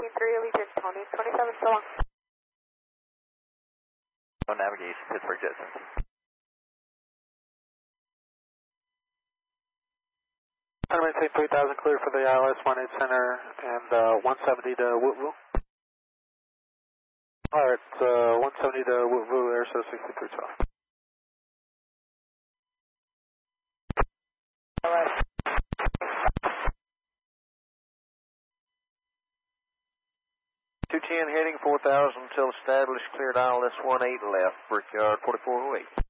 3 Allegiant, Tony 27, so long. No navigation, Pittsburgh Jetson. I'm maintain 3000 clear for the ILS 18 center and 170 to Wootwoo. Alright, 170 to Wootwoo, AirSO 6312. ILS. 210 heading 4000 until established, cleared ILS 18 left, Brickyard 4408.